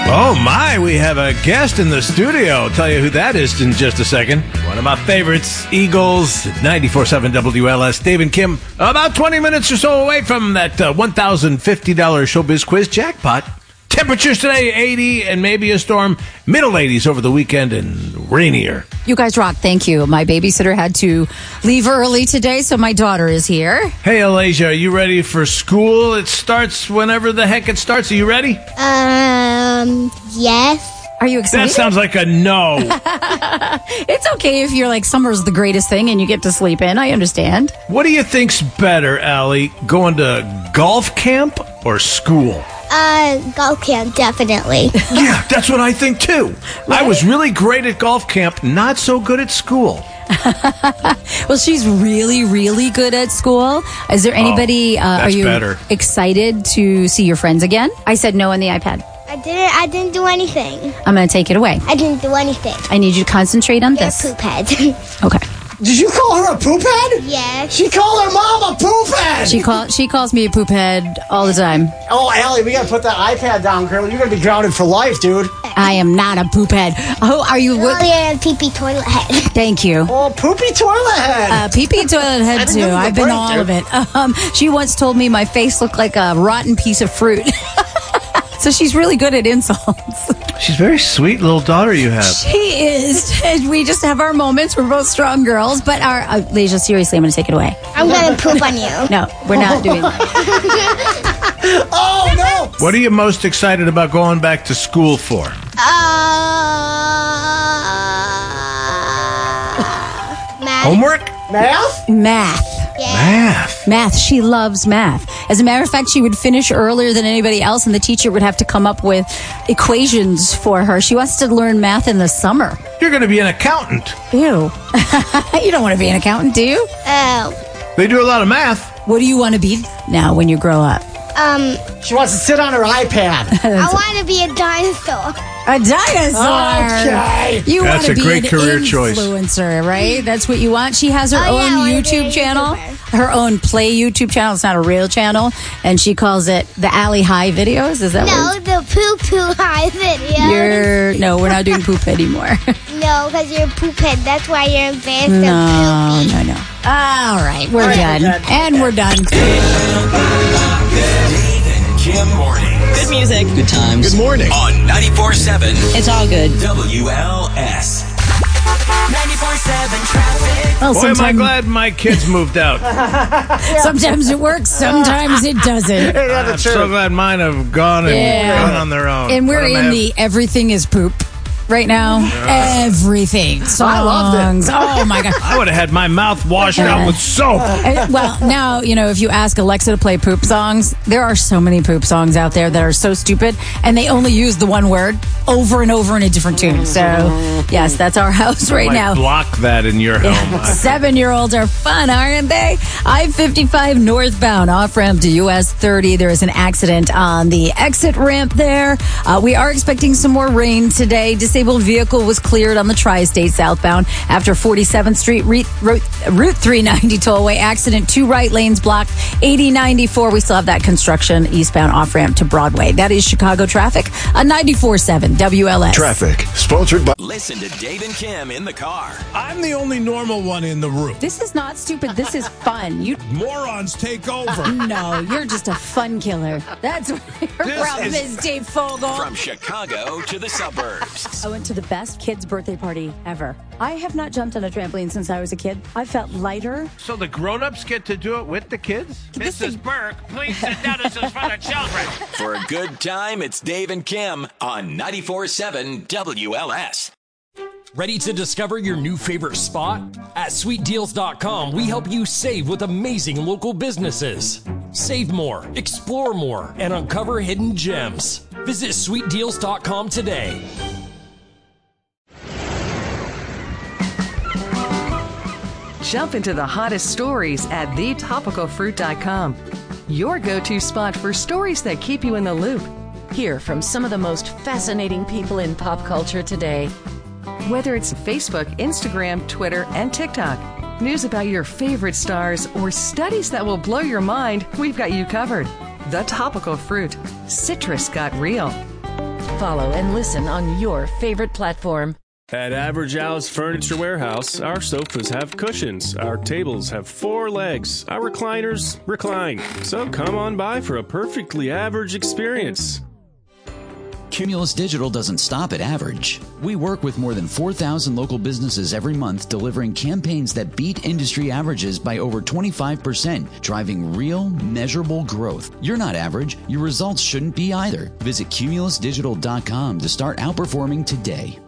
Oh my, we have a guest in the studio. I'll tell you who that is in just a second. One of my favorites, Eagles, 94.7 WLS, Dave and Kim. About 20 minutes or so away from that $1,050 Showbiz Quiz jackpot. Temperatures today, 80 and maybe a storm. Middle 80s over the weekend and rainier. You guys rock. Thank you. My babysitter had to leave early today, so my daughter is here. Hey, Alasia, are you ready for school? It starts whenever the heck it starts. Are you ready? Yes. Are you excited? That sounds like a no. It's okay if you're like, summer's the greatest thing and you get to sleep in. I understand. What do you think's better, Allie? Going to golf camp or school? Golf camp, definitely. Yeah, that's what I think too. Right? I was really great at golf camp, not so good at school. Well, she's really, really good at school. Is there anybody, are you excited to see your friends again? I said no on the iPad. I didn't do anything. I'm going to take it away. I didn't do anything. I need you to concentrate on this. Poop head. Okay. Did you call her a poop head? Yes. She called her mom a poop head. She calls me a poop head all the time. Oh, Allie, we gotta put that iPad down, girl. You're gonna be grounded for life, dude. I am not a poop head. Oh, are you? Oh, yeah, pee-pee toilet head. Thank you. Oh, poopy toilet head. Pee-pee toilet head too. I've been all of it. She once told me my face looked like a rotten piece of fruit. So she's really good at insults. She's a very sweet little daughter you have. She is. We just have our moments. We're both strong girls. But Leisha, seriously, I'm going to take it away. I'm going to poop on you. No, we're not doing that. Oh, no. What are you most excited about going back to school for? Math. Homework? Math? Yeah. Math. She loves math. As a matter of fact, she would finish earlier than anybody else, and the teacher would have to come up with equations for her. She wants to learn math in the summer. You're going to be an accountant. Ew. You don't want to be an accountant, do you? Oh. They do a lot of math. What do you want to be now when you grow up? She wants to sit on her iPad. I want to be a dinosaur. A dinosaur. Okay. You want That's to a be great an career choice. influencer, right? That's what you want. She has her I own wanna be YouTube a channel, YouTuber. her own Play YouTube channel. It's not a real channel, and she calls it the Allie High Videos. Is that No, what? the poo-poo high video. No, we're not doing poop anymore. No, because you're a poop head. That's why you're embarrassed No. and poopy. All right, we're done. And we're done. Kim morning. Good music. Good times. Good morning. On 94.7 It's all good. WLS. 94.7 traffic. Well, Boy, am I glad my kids moved out. sometimes it works, sometimes it doesn't. I'm so glad mine have gone on their own. And we're What a in man. the everything is poop right now. Everything. Songs. I loved it. Oh, my God. I would have had my mouth washed out with soap. Well, now, if you ask Alexa to play poop songs, there are so many poop songs out there that are so stupid, and they only use the one word over and over in a different tune. So, yes, that's our house right now. Block that in your home. 7-year-olds are fun, aren't they? I-55 northbound, off-ramp to US 30. There is an accident on the exit ramp there. We are expecting some more rain today. Disabled vehicle was cleared on the Tri-State southbound after 47th Street Route 390 tollway accident. 2 right lanes blocked. 8094. We still have that construction eastbound off-ramp to Broadway. That is Chicago traffic on 94.7 WLS. Traffic, sponsored by... Listen to Dave and Kim in the car. I'm the only normal one in the room. This is not stupid. This is fun. You Morons take over. No, you're just a fun killer. That's what your problem is, Dave Fogel. From Chicago to the suburbs. I went to the best kid's birthday party ever. I have not jumped on a trampoline since I was a kid. I felt lighter. So the grown-ups get to do it with the kids? Mrs. Burke, please sit down. This is for the children. For a good time, it's Dave and Kim on 94.7 WLS. Ready to discover your new favorite spot? At sweetdeals.com, we help you save with amazing local businesses. Save more, explore more, and uncover hidden gems. Visit sweetdeals.com today. Jump into the hottest stories at thetopicalfruit.com. Your go-to spot for stories that keep you in the loop. Hear from some of the most fascinating people in pop culture today. Whether it's Facebook, Instagram, Twitter, and TikTok, news about your favorite stars, or studies that will blow your mind, we've got you covered. The Topical Fruit. Citrus got real. follow and listen on your favorite platform. At Average Al's Furniture Warehouse, our sofas have cushions, our tables have 4 legs, our recliners recline. So come on by for a perfectly average experience. Cumulus Digital doesn't stop at average. We work with more than 4,000 local businesses every month, delivering campaigns that beat industry averages by over 25%, driving real, measurable growth. You're not average. Your results shouldn't be either. Visit cumulusdigital.com to start outperforming today.